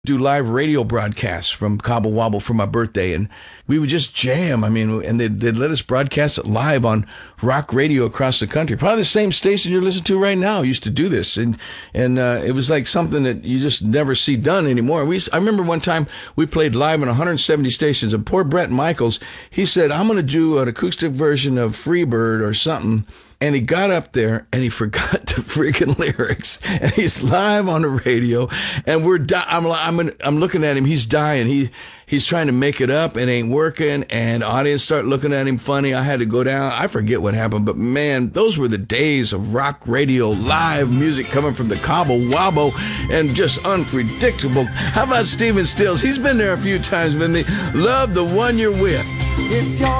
do live radio broadcasts from Cobble Wobble for my birthday, and we would just jam. I mean, and they'd let us broadcast it live on rock radio across the country. Probably the same station you're listening to right now used to do this, and it was like something that you just never see done anymore. I remember one time we played live on 170 stations, and poor Brett Michaels, he said, I'm going to do an acoustic version of Freebird or something. And he got up there and he forgot the freaking lyrics. And he's live on the radio, and I'm looking at him. He's dying. He's trying to make it up. It ain't working. And the audience start looking at him funny. I had to go down. I forget what happened, but man, those were the days of rock radio, live music coming from the Cobble Wobble, and just unpredictable. How about Stephen Stills? He's been there a few times, man. They love the one you're with. If you're